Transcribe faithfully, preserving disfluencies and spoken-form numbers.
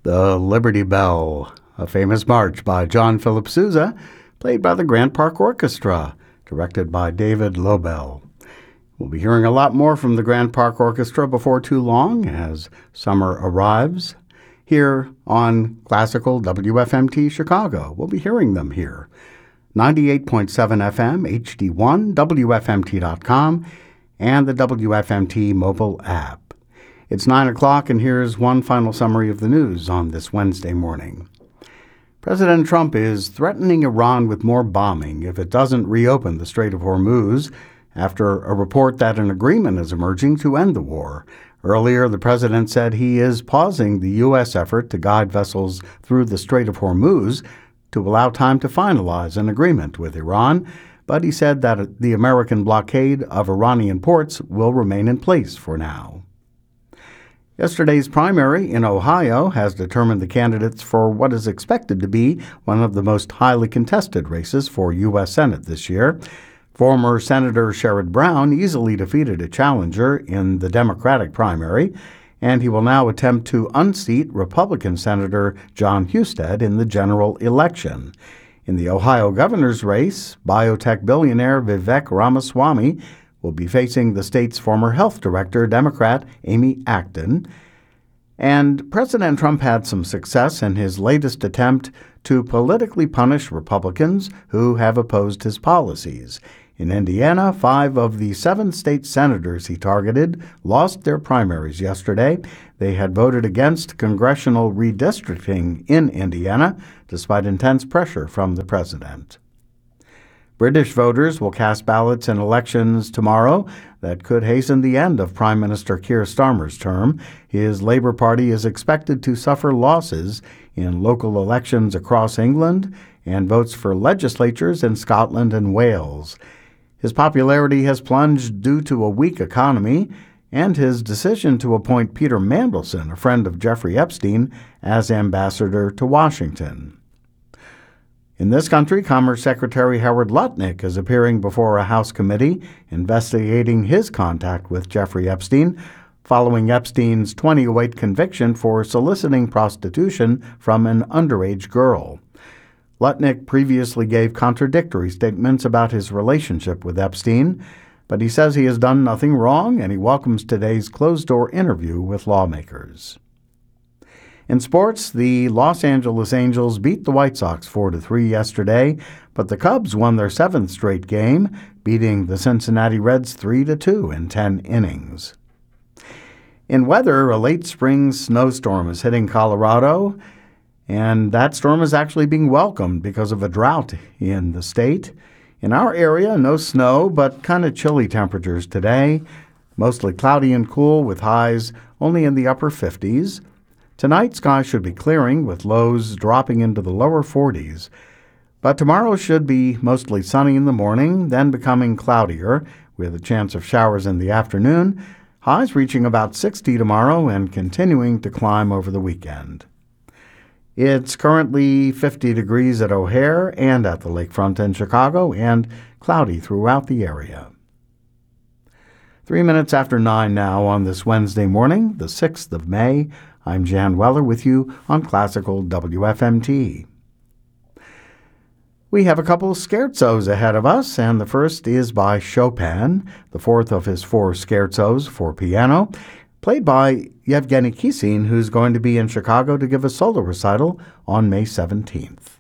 The Liberty Bell, a famous march by John Philip Sousa, played by the Grant Park Orchestra, directed by David Lobel. We'll be hearing a lot more from the Grant Park Orchestra before too long as summer arrives. Here on Classical W F M T Chicago, we'll be hearing them here. ninety-eight point seven F M, H D one, W F M T dot com, and the W F M T mobile app. It's nine o'clock, and here's one final summary of the news on this Wednesday morning. President Trump is threatening Iran with more bombing if it doesn't reopen the Strait of Hormuz after a report that an agreement is emerging to end the war. Earlier, the president said he is pausing the U S effort to guide vessels through the Strait of Hormuz to allow time to finalize an agreement with Iran, but he said that the American blockade of Iranian ports will remain in place for now. Yesterday's primary in Ohio has determined the candidates for what is expected to be one of the most highly contested races for U S Senate this year. Former Senator Sherrod Brown easily defeated a challenger in the Democratic primary, and he will now attempt to unseat Republican Senator John Husted in the general election. In the Ohio governor's race, biotech billionaire Vivek Ramaswamy will be facing the state's former health director, Democrat Amy Acton. And President Trump had some success in his latest attempt to politically punish Republicans who have opposed his policies. In Indiana, five of the seven state senators he targeted lost their primaries yesterday. They had voted against congressional redistricting in Indiana, despite intense pressure from the president. British voters will cast ballots in elections tomorrow that could hasten the end of Prime Minister Keir Starmer's term. His Labour Party is expected to suffer losses in local elections across England and votes for legislatures in Scotland and Wales. His popularity has plunged due to a weak economy and his decision to appoint Peter Mandelson, a friend of Jeffrey Epstein, as ambassador to Washington. In this country, Commerce Secretary Howard Lutnick is appearing before a House committee investigating his contact with Jeffrey Epstein following Epstein's twenty oh eight conviction for soliciting prostitution from an underage girl. Lutnick previously gave contradictory statements about his relationship with Epstein, but he says he has done nothing wrong, and he welcomes today's closed-door interview with lawmakers. In sports, the Los Angeles Angels beat the White Sox four to three yesterday, but the Cubs won their seventh straight game, beating the Cincinnati Reds three to two in ten innings. In weather, a late spring snowstorm is hitting Colorado, and that storm is actually being welcomed because of a drought in the state. In our area, no snow, but kind of chilly temperatures today, mostly cloudy and cool with highs only in the upper fifties. Tonight, skies should be clearing with lows dropping into the lower forties. But tomorrow should be mostly sunny in the morning, then becoming cloudier with a chance of showers in the afternoon, highs reaching about sixty tomorrow and continuing to climb over the weekend. It's currently fifty degrees at O'Hare and at the lakefront in Chicago, and cloudy throughout the area. Three minutes after nine now on this Wednesday morning, the sixth of May, I'm Jan Weller with you on Classical W F M T. We have a couple of scherzos ahead of us, and the first is by Chopin, the fourth of his four scherzos for piano, played by Yevgeny Kissin, who's going to be in Chicago to give a solo recital on May seventeenth.